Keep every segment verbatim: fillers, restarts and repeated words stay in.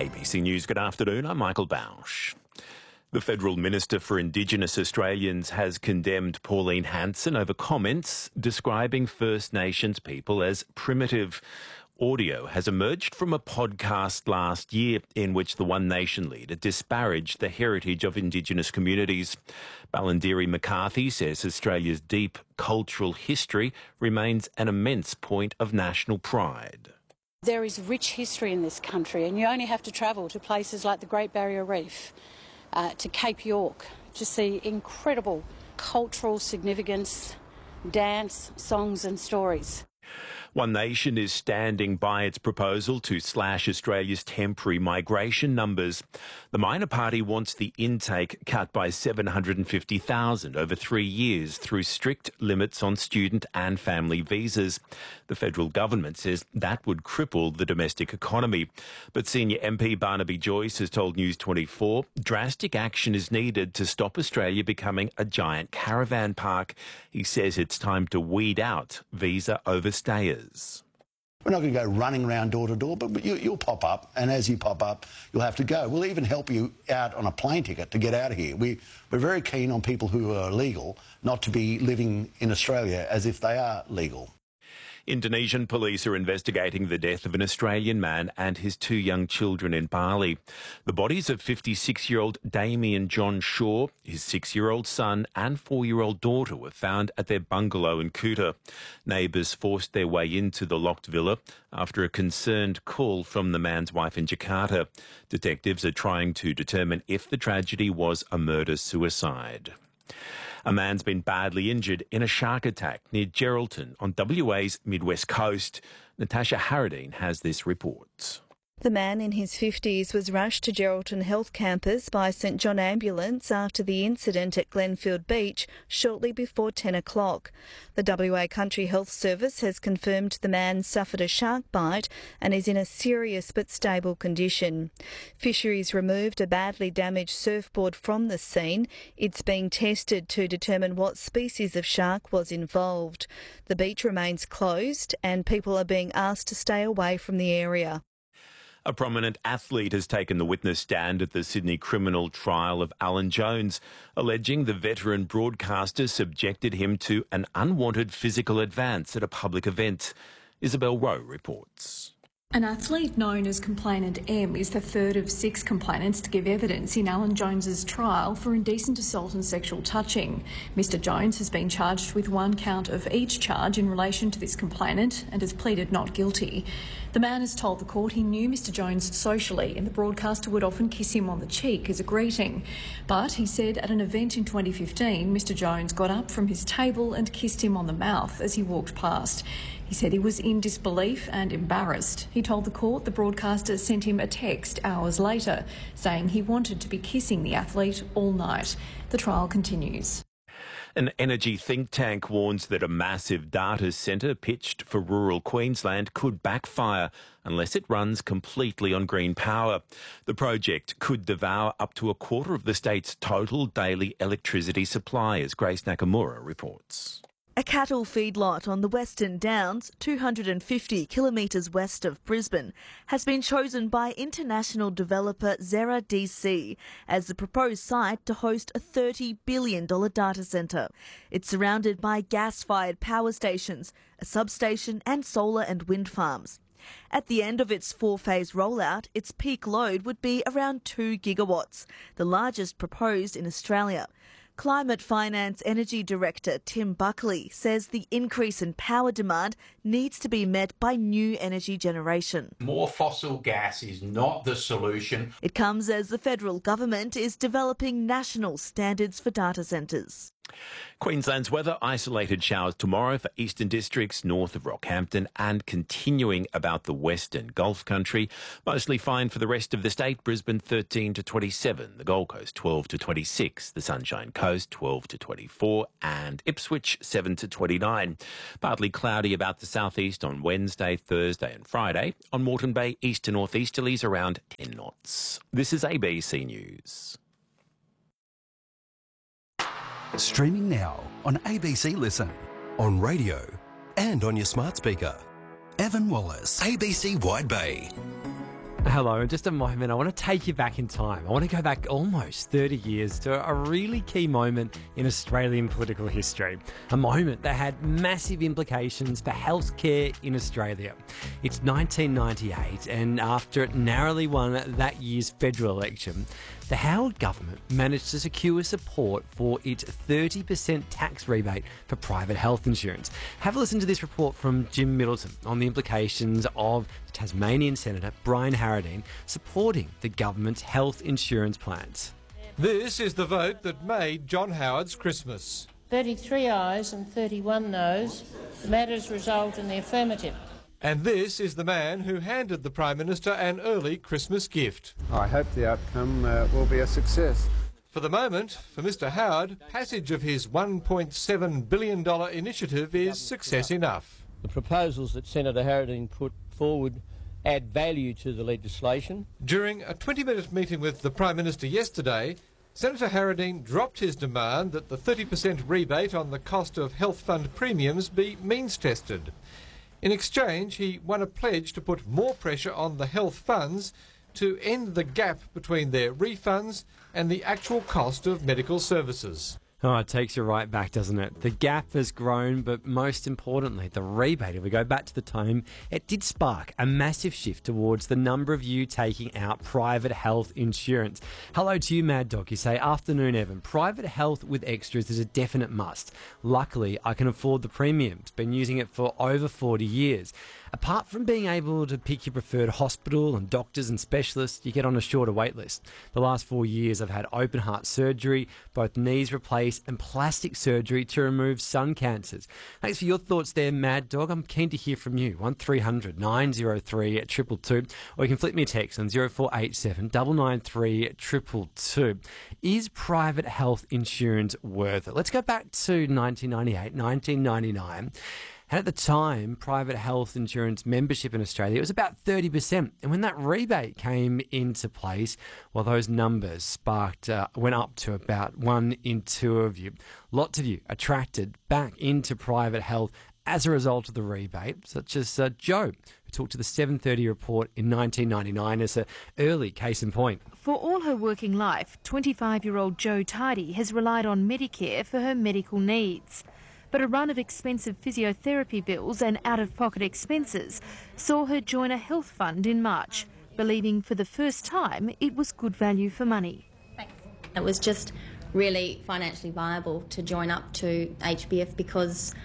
A B C News, good afternoon. I'm Michael Bausch. The Federal Minister for Indigenous Australians has condemned Pauline Hanson over comments describing First Nations people as primitive. Audio has emerged from a podcast last year in which the One Nation leader disparaged the heritage of Indigenous communities. Balindiri McCarthy says Australia's deep cultural history remains an immense point of national pride. There is rich history in this country, and you only have to travel to places like the Great Barrier Reef, uh, to Cape York, to see incredible cultural significance, dance, songs and stories. One Nation is standing by its proposal to slash Australia's temporary migration numbers. The minor party wants the intake cut by seven hundred fifty thousand over three years through strict limits on student and family visas. The federal government says that would cripple the domestic economy. But senior M P Barnaby Joyce has told News twenty-four drastic action is needed to stop Australia becoming a giant caravan park. He says it's time to weed out visa overstayers. We're not going to go running around door to door, but you, you'll pop up, and as you pop up, you'll have to go. We'll even help you out on a plane ticket to get out of here. We, we're very keen on people who are legal not to be living in Australia as if they are legal. Indonesian police are investigating the death of an Australian man and his two young children in Bali. The bodies of fifty-six-year-old Damien John Shaw, his six-year-old son and four-year-old daughter were found at their bungalow in Kuta. Neighbours forced their way into the locked villa after a concerned call from the man's wife in Jakarta. Detectives are trying to determine if the tragedy was a murder-suicide. A man's been badly injured in a shark attack near Geraldton on W A's Midwest Coast. Natasha Harradine has this report. The man in his fifties was rushed to Geraldton Health Campus by St John Ambulance after the incident at Glenfield Beach shortly before ten o'clock. The W A Country Health Service has confirmed the man suffered a shark bite and is in a serious but stable condition. Fisheries removed a badly damaged surfboard from the scene. It's being tested to determine what species of shark was involved. The beach remains closed and people are being asked to stay away from the area. A prominent athlete has taken the witness stand at the Sydney criminal trial of Alan Jones, alleging the veteran broadcaster subjected him to an unwanted physical advance at a public event. Isabel Rowe reports. An athlete known as Complainant M is the third of six complainants to give evidence in Alan Jones's trial for indecent assault and sexual touching. Mister Jones has been charged with one count of each charge in relation to this complainant and has pleaded not guilty. The man has told the court he knew Mister Jones socially and the broadcaster would often kiss him on the cheek as a greeting. But he said at an event in twenty fifteen, Mister Jones got up from his table and kissed him on the mouth as he walked past. He said he was in disbelief and embarrassed. He told the court the broadcaster sent him a text hours later saying he wanted to be kissing the athlete all night. The trial continues. An energy think tank warns that a massive data centre pitched for rural Queensland could backfire unless it runs completely on green power. The project could devour up to a quarter of the state's total daily electricity supply, as Grace Nakamura reports. A cattle feedlot on the Western Downs, two hundred fifty kilometres west of Brisbane, has been chosen by international developer Zera D C as the proposed site to host a thirty billion dollars data centre. It's surrounded by gas-fired power stations, a substation and solar and wind farms. At the end of its four-phase rollout, its peak load would be around two gigawatts, the largest proposed in Australia. Climate Finance Energy Director Tim Buckley says the increase in power demand needs to be met by new energy generation. More fossil gas is not the solution. It comes as the federal government is developing national standards for data centres. Queensland's weather, isolated showers tomorrow for eastern districts north of Rockhampton and continuing about the western Gulf country. Mostly fine for the rest of the state. Brisbane thirteen to twenty-seven, the Gold Coast twelve to twenty-six, the Sunshine Coast twelve to twenty-four and Ipswich seven to twenty-nine. Partly cloudy about the southeast on Wednesday, Thursday and Friday. On Moreton Bay, east to northeasterlies around ten knots. This is A B C News. Streaming now on A B C Listen, on radio and on your smart speaker. Evan Wallace, A B C Wide Bay. Hello, in just a moment, I want to take you back in time. I want to go back almost thirty years to a really key moment in Australian political history. A moment that had massive implications for healthcare in Australia. It's nineteen ninety-eight, and after it narrowly won that year's federal election, the Howard government managed to secure support for its thirty percent tax rebate for private health insurance. Have a listen to this report from Jim Middleton on the implications of the Tasmanian Senator Brian Harradine supporting the government's health insurance plans. This is the vote that made John Howard's Christmas. thirty-three ayes and thirty-one noes. The matters result in the affirmative. And this is the man who handed the Prime Minister an early Christmas gift. I hope the outcome uh, will be a success. For the moment, for Mr Howard, passage of his one point seven billion dollars initiative is success enough. The proposals that Senator Harradine put forward add value to the legislation. During a twenty minute meeting with the Prime Minister yesterday, Senator Harradine dropped his demand that the thirty percent rebate on the cost of health fund premiums be means-tested. In exchange, he won a pledge to put more pressure on the health funds to end the gap between their refunds and the actual cost of medical services. Oh, it takes you right back, doesn't it? The gap has grown, but most importantly, the rebate, if we go back to the time, it did spark a massive shift towards the number of you taking out private health insurance. Hello to you, Mad Dog. You say, afternoon, Evan. Private health with extras is a definite must. Luckily, I can afford the premiums. Been using it for over forty years. Apart from being able to pick your preferred hospital and doctors and specialists, you get on a shorter wait list. The last four years I've had open heart surgery, both knees replaced and plastic surgery to remove sun cancers. Thanks for your thoughts there, Mad Dog. I'm keen to hear from you. one three hundred nine oh three two two two, or you can flick me a text on zero four eight seven nine nine three two two two. Is private health insurance worth it? Let's go back to nineteen ninety-eight, nineteen ninety-nine. And at the time, private health insurance membership in Australia, it was about thirty percent. And when that rebate came into place, well, those numbers sparked, uh, went up to about one in two of you. Lots of you attracted back into private health as a result of the rebate, such as uh, Joe, who talked to the seven thirty report in nineteen ninety-nine as an early case in point. For all her working life, twenty-five-year-old Joe Tidy has relied on Medicare for her medical needs. But a run of expensive physiotherapy bills and out-of-pocket expenses saw her join a health fund in March, believing for the first time it was good value for money. Thanks. It was just really financially viable to join up to H B F because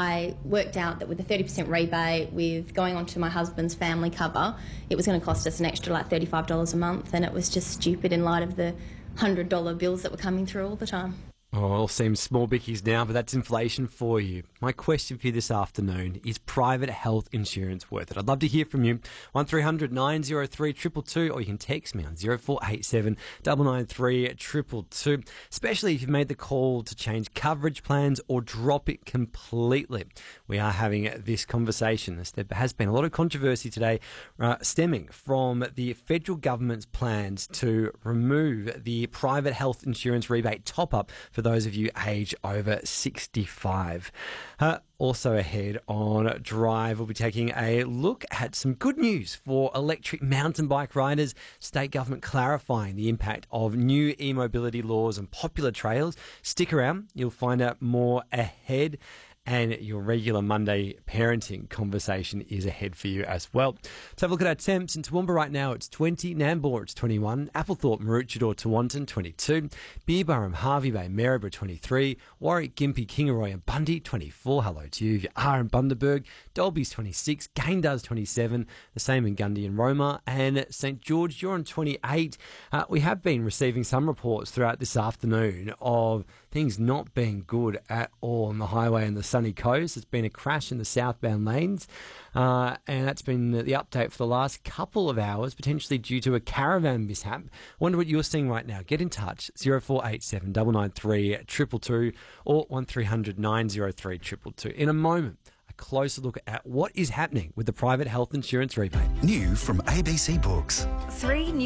I worked out that with a thirty percent rebate, with going on to my husband's family cover, it was going to cost us an extra like thirty-five dollars a month, and it was just stupid in light of the one hundred dollar bills that were coming through all the time. Oh, it all seems small bickies now, but that's inflation for you. My question for you this afternoon, is private health insurance worth it? I'd love to hear from you. one three hundred nine oh three two two two, or you can text me on zero four eight seven nine nine three two two two, especially if you've made the call to change coverage plans or drop it completely. We are having this conversation. There has been a lot of controversy today uh, stemming from the federal government's plans to remove the private health insurance rebate top-up for those of you aged over sixty-five. Uh, also ahead on Drive, we'll be taking a look at some good news for electric mountain bike riders. State government clarifying the impact of new e-mobility laws on popular trails. Stick around, you'll find out more ahead. And your regular Monday parenting conversation is ahead for you as well. Let's have a look at our temps. In Toowoomba right now, it's twenty. Nambour, it's twenty-one. Applethorpe, Maroochydore, Tewantin, twenty-two. Beerburrum, Harvey Bay, Maryborough, twenty-three. Warwick, Gympie, Kingaroy and Bundy, twenty-four. Hello to you if you are in Bundaberg. Dalby's twenty-six. Gayndar's twenty-seven. The same in Gundy and Roma. And St George, you're on twenty-eight. Uh, we have been receiving some reports throughout this afternoon of things not being good at all on the highway and the sunny coast. There's been a crash in the southbound lanes, uh, and that's been the update for the last couple of hours, potentially due to a caravan mishap. Wonder what you're seeing right now. Get in touch, zero four eight seven nine nine three two two two or one three hundred nine oh three two two two. In a moment, a closer look at what is happening with the private health insurance rebate. New from A B C Books. Three new